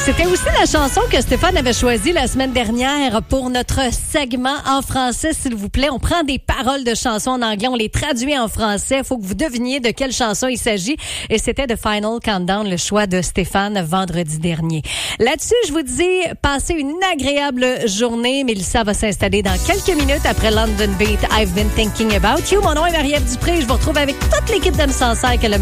C'était aussi la chanson que Stéphane avait choisie la semaine dernière pour notre segment en français, s'il vous plaît. On prend des paroles de chansons en anglais, on les traduit en français. Il faut que vous deviniez de quelle chanson il s'agit. Et c'était The Final Countdown, le choix de Stéphane vendredi dernier. Là-dessus, je vous dis, passez une agréable journée. Mélissa va s'installer dans quelques minutes après London Beat, I've Been Thinking About You. Mon nom est Marie-Ève Dupré. Je vous retrouve avec toute l'équipe d'M105